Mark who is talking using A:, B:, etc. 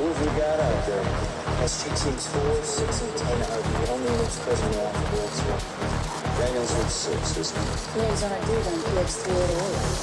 A: tools we got out there. SG Teams 4, 6, and 10 are the only units present around the world tour. Dragons with 6, isn't it?
B: Yeah, he's on a dude on PX-388.